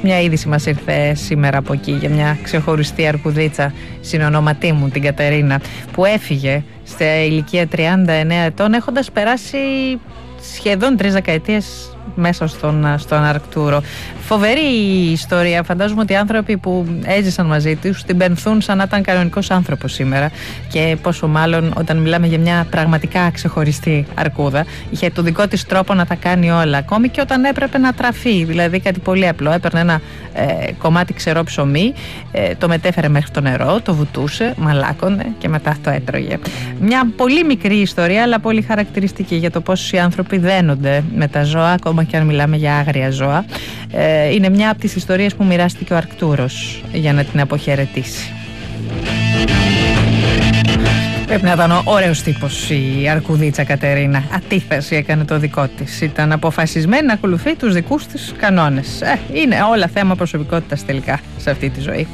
μια είδηση μας ήρθε σήμερα από εκεί για μια ξεχωριστή αρκουδίτσα συνονόματί μου, την Κατερίνα, που έφυγε σε ηλικία 39 ετών, έχοντας περάσει σχεδόν 3 δεκαετίες μέσα στον Αρκτούρο. Φοβερή η ιστορία. Φαντάζομαι ότι οι άνθρωποι που έζησαν μαζί τους την πενθούν σαν να ήταν κανονικός άνθρωπος σήμερα. Και πόσο μάλλον όταν μιλάμε για μια πραγματικά ξεχωριστή αρκούδα. Είχε το δικό της τρόπο να τα κάνει όλα. Ακόμη και όταν έπρεπε να τραφεί. Δηλαδή κάτι πολύ απλό. Έπαιρνε ένα κομμάτι ξερό ψωμί, το μετέφερε μέχρι το νερό, το βουτούσε, μαλάκωνε και μετά το έτρωγε. Μια πολύ μικρή ιστορία, αλλά πολύ χαρακτηριστική για το πώς οι άνθρωποι δένονται με τα ζώα, ακόμα και αν μιλάμε για άγρια ζώα. Είναι μια από τις ιστορίες που μοιράστηκε ο Αρκτούρος για να την αποχαιρετήσει. Πρέπει να ήταν ωραίος τύπος η αρκουδίτσα Κατερίνα. Αντίθεση έκανε το δικό της. Ήταν αποφασισμένη να ακολουθεί τους δικούς της κανόνες. Είναι όλα θέμα προσωπικότητας τελικά σε αυτή τη ζωή.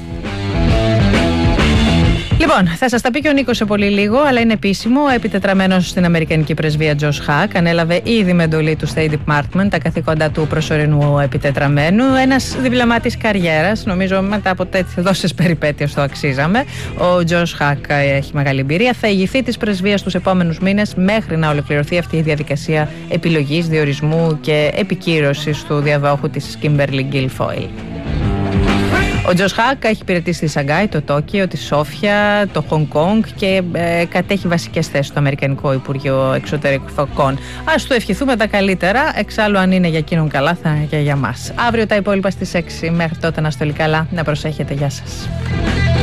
Λοιπόν, θα σας τα πει και ο Νίκος σε πολύ λίγο, αλλά είναι επίσημο. Ο επιτετραμένος στην Αμερικανική πρεσβεία Τζος Χακ ανέλαβε ήδη με εντολή του State Department τα καθήκοντα του προσωρινού επιτετραμένου. Ένας διπλωμάτης καριέρας, νομίζω μετά από τόσες περιπέτειες το αξίζαμε. Ο Τζος Χακ έχει μεγάλη εμπειρία. Θα ηγηθεί της πρεσβείας τους επόμενους μήνες μέχρι να ολοκληρωθεί αυτή η διαδικασία επιλογής, διορισμού και επικύρωσης του διαδόχου της Kimberly Guilfoyle. Ο Τζος Χακ έχει υπηρετήσει τη Σαγκάη, το Τόκιο, τη Σόφια, το Χονγκ Κονγκ και κατέχει βασικές θέσεις στο Αμερικανικό Υπουργείο Εξωτερικών. Ας του ευχηθούμε τα καλύτερα, εξάλλου αν είναι για εκείνον καλά θα είναι και για μας. Αύριο τα υπόλοιπα στις 6. Μέχρι τότε να είστε όλοι καλά, να προσέχετε, γεια σας.